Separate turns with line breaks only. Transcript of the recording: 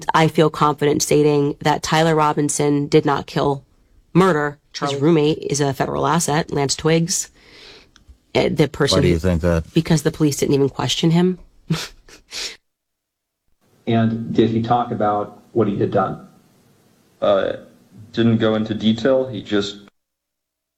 I feel confident stating that Tyler Robinson did not murder. His roommate is a federal asset, Lance Twiggs. The person.
Why do you think that?
Because the police didn't even question him.
And did he talk about what he had done?
Didn't go into detail. He just